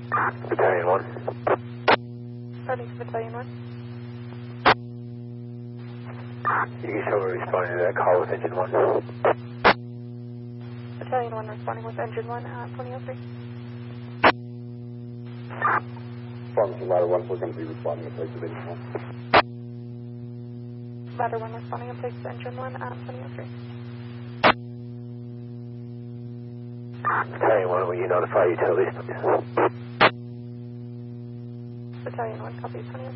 Battalion 1. Starting to Battalion 1. You can show me responding to that call with engine 1. Battalion 1 responding with engine 1 at 2003. Pharmacy Ladder 1, we're going to be responding in place of engine 1. Ladder 1 responding in place of engine 1 at 2003. Battalion 1, will you notify utilities? Battalion 1 copies 2003.